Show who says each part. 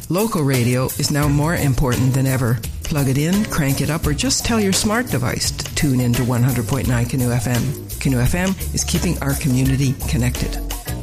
Speaker 1: Local radio is now more important than ever. Plug it in, crank it up, or just tell your smart device to tune into 100.9 Canoe FM. Canoe FM is keeping our community connected.